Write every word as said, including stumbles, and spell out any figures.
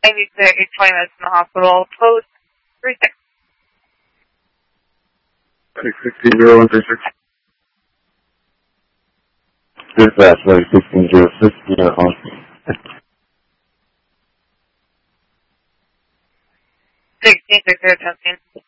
I need to get twenty minutes in the hospital. Post three six. six sixteen zero one three six. Dispatch, like sixteen zero six, yeah, awesome. sixteen six zero seventeen.